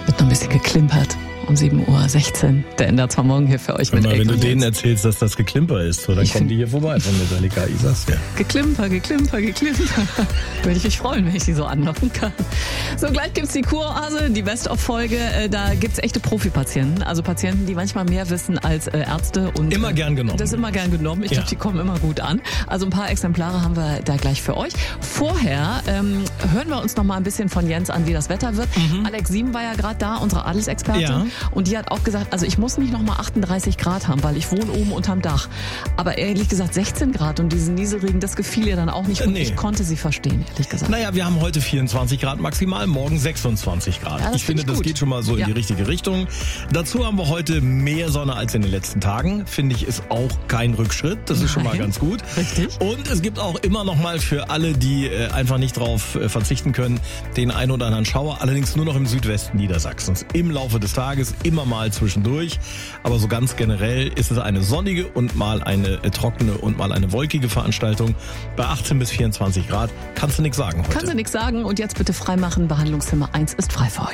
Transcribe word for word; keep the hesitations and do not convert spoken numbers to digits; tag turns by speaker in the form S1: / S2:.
S1: Wird noch ein bisschen geklimpert. Um sieben Uhr sechzehn. Der Ender zwar morgen hier für euch mit
S2: mal, wenn du
S1: Echo
S2: denen
S1: Jens.
S2: erzählst, dass das Geklimper ist, so, dann
S1: Ich
S2: kommen
S1: find-
S2: die hier vorbei von Metallica. Ich sag's dir.
S1: Geklimper, geklimper, geklimper. Würde ich mich freuen, wenn ich die so anlocken kann. So, gleich gibt's die Kuroase, die Best-of-Folge. Äh, Da gibt's echte Profipatienten. Also Patienten, die manchmal mehr wissen als äh, Ärzte. Und,
S2: Immer
S1: äh,
S2: gern genommen.
S1: Das ist immer gern genommen. Ich
S2: Ja.
S1: glaube, die kommen immer gut an. Also ein paar Exemplare haben wir da gleich für euch. Vorher ähm, hören wir uns noch mal ein bisschen von Jens an, wie das Wetter wird. Alex Sieben war ja gerade da, unsere Adelsexpertin.
S2: Ja.
S1: Und die hat auch gesagt, also ich muss nicht noch mal achtunddreißig Grad haben, weil ich wohne oben unterm Dach. Aber ehrlich gesagt sechzehn Grad und diesen Nieselregen, das gefiel ihr dann auch nicht. Und
S2: Nee.
S1: ich konnte sie verstehen, ehrlich gesagt.
S2: Naja, wir haben heute vierundzwanzig Grad maximal, morgen sechsundzwanzig Grad.
S1: Ja, das
S2: ich finde,
S1: find ich
S2: das
S1: gut.
S2: geht schon mal so
S1: Ja.
S2: in die richtige Richtung. Dazu haben wir heute mehr Sonne als in den letzten Tagen. Finde ich, ist auch kein Rückschritt. Das ist schon mal
S1: Nein.
S2: ganz gut.
S1: Richtig.
S2: Und es gibt auch immer noch mal für alle, die äh, einfach nicht drauf äh, verzichten können, den ein oder anderen Schauer. Allerdings nur noch im Südwesten Niedersachsens. Im Laufe des Tages immer mal zwischendurch. Aber so ganz generell ist es eine sonnige und mal eine äh, trockene und mal eine wolkige Veranstaltung. Bei achtzehn bis vierundzwanzig Grad kannst du nichts sagen heute.
S1: Kannst du nichts sagen und jetzt bitte freimachen. Behandlungszimmer eins ist frei für euch.